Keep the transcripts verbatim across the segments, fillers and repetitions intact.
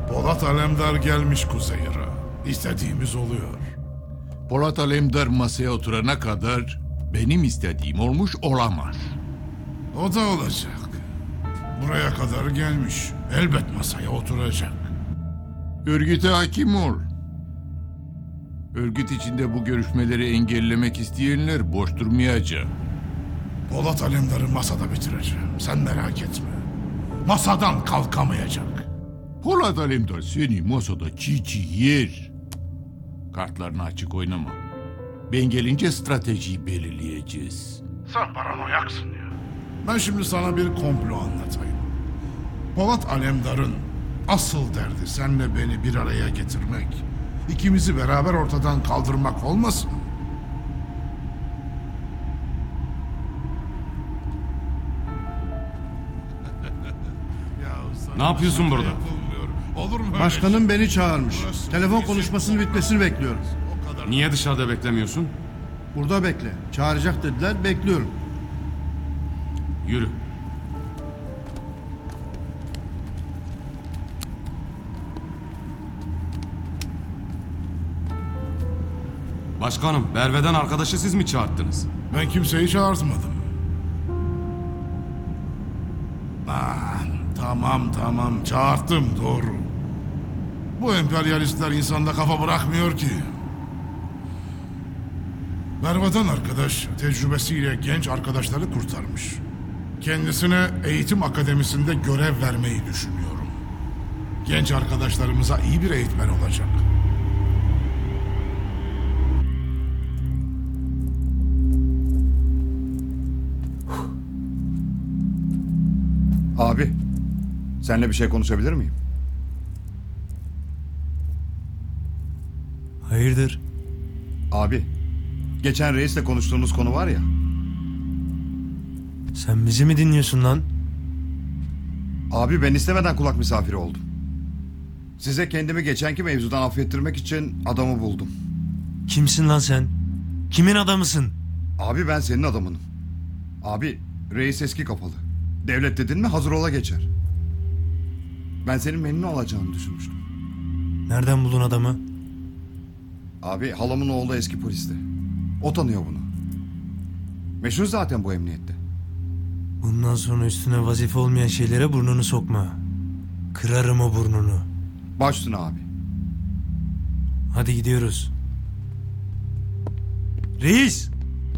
Polat Alemdar gelmiş Kuzeyir'e. İstediğimiz oluyor. Polat Alemdar masaya oturana kadar benim istediğim olmuş olamaz. O da olacak. Buraya kadar gelmiş. Elbet masaya oturacak. Örgüte hakim ol. Örgüt içinde bu görüşmeleri engellemek isteyenler boş durmayacak. Polat Alemdar'ı masada bitireceğim. Sen merak etme. Masadan kalkamayacak. Polat Alemdar seni masada çiğ çiğ yer. Kartlarını açık oynama. Ben gelince stratejiyi belirleyeceğiz. Sen paranoyaksın ya. Ben şimdi sana bir komplo anlatayım. Polat Alemdar'ın asıl derdi senle beni bir araya getirmek. İkimizi beraber ortadan kaldırmak olmasın? Ne yapıyorsun burada? Olur mu? Başkanım beni çağırmış. Telefon konuşmasının bitmesini bekliyorum. Niye dışarıda beklemiyorsun? Burada bekle. Çağıracak dediler, bekliyorum. Yürü. Başkanım, Berve'den arkadaşı siz mi çağırttınız? Ben kimseyi çağırtmadım. Ah, tamam tamam çağırttım doğru. Bu emperyalistler insanda kafa bırakmıyor ki. Berva'dan arkadaş tecrübesiyle genç arkadaşları kurtarmış. Kendisine eğitim akademisinde görev vermeyi düşünüyorum. Genç arkadaşlarımıza iyi bir eğitmen olacak. Abi, seninle bir şey konuşabilir miyim? Hayırdır? Abi, geçen reisle konuştuğumuz konu var ya. Sen bizi mi dinliyorsun lan? Abi ben istemeden kulak misafiri oldum. Size kendimi geçenki mevzudan affettirmek için adamı buldum. Kimsin lan sen? Kimin adamısın? Abi ben senin adamınım. Abi, reis eski kafalı. Devlet dedin mi hazır ola geçer. Ben senin memnun olacağını düşünmüştüm. Nereden buldun adamı? Abi halamın oğlu eski polisti. O tanıyor bunu. Meşhur zaten bu emniyette. Bundan sonra üstüne vazife olmayan şeylere burnunu sokma. Kırarım o burnunu. Baş üstüne abi. Hadi gidiyoruz. Reis!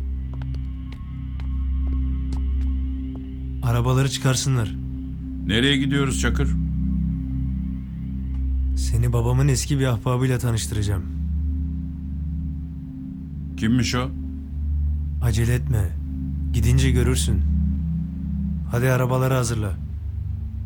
Arabaları çıkarsınlar. Nereye gidiyoruz Çakır? Seni babamın eski bir ahbabıyla tanıştıracağım. Kimmiş o? Acele etme. Gidince görürsün. Hadi arabaları hazırla.